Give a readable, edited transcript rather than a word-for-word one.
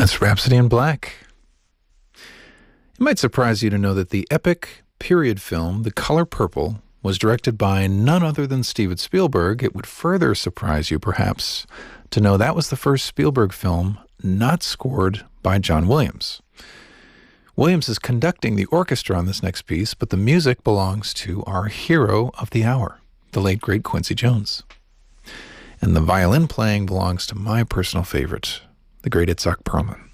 That's Rhapsody in Black. It might surprise you to know that the epic period film, The Color Purple, was directed by none other than Steven Spielberg. It would further surprise you, perhaps, to know that was the first Spielberg film not scored by John Williams. Williams is conducting the orchestra on this next piece, but the music belongs to our hero of the hour, the late, great Quincy Jones. And the violin playing belongs to my personal favorite, the great Itzhak Perlman.